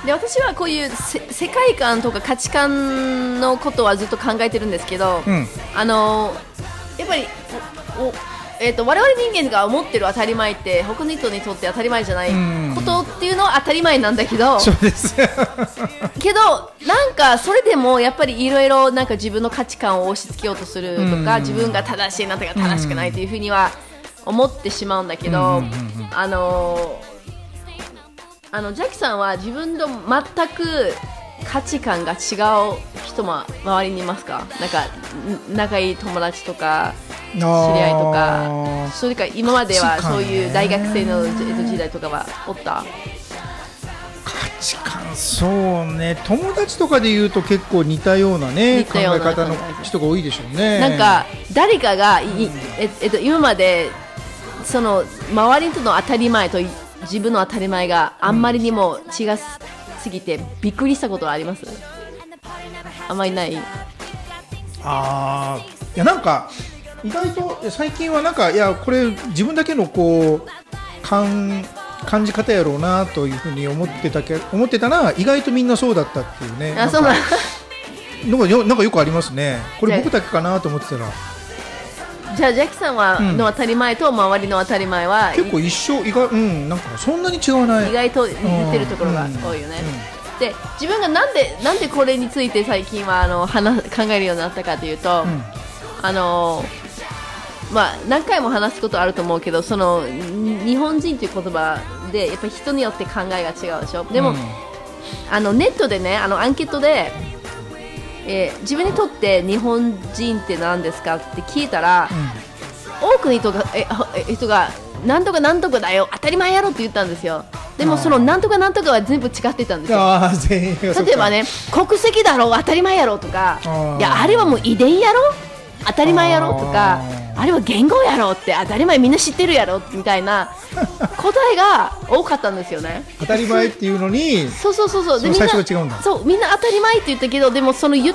で私はこういう世界観とか価値観のことはずっと考えてるんですけど、 うん、 やっぱり我々人間が思ってる当たり前って他の人にとって当たり前じゃないことっていうのは当たり前なんだけど、 そうですけどなんかそれでもやっぱりいろいろなんか自分の価値観を押し付けようとするとか、自分が正しいなんとか正しくないというふうには思ってしまうんだけど、ジャキさんは自分と全く価値観が違う人も周りにいますか？なんか仲いい友達とか知り合いとか、それか今まではそういう大学生の時代とかはおった？ 価値観、そうね、友達とかで言うと結構似たようなね考え方の人が多いでしょうね。 なんか誰かが今までその周りとの当たり前と自分の当たり前があんまりにも違いすぎてびっくりしたことはあります？あんまりない。 いやなんか意外と最近はなんかいやこれ自分だけのこう感じ方やろうなというふうに思ってたら意外とみんなそうだったっていうね。 そうなんなんかよくありますね。これ僕だけかなと思ってたら。 じゃあジャキさんはの当たり前と周りの当たり前は結構一緒、なんかそんなに違わない。 意外と似てるところが多いよね。で自分がなんでこれについて最近は考えるようになったかというと、何回も話すことあると思うけど、その日本人という言葉でやっぱり人によって考えが違うでしょ。でも、ネットでねアンケートで、自分にとって日本人って何ですかって聞いたら、多くの人がなんとかなんとかだよ当たり前やろって言ったんですよ。でもそのなんとかなんとかは全部違ってたんですよ。例えばね、国籍だろ当たり前やろとか、いやあれはもう遺伝やろ当たり前やろとか、あれは言語やろって当たり前みんな知ってるやろみたいな答えが多かったんですよね。 当たり前っていうのにそうで最初が違うんだ。 みんな当たり前って言ったけど、でもその言っ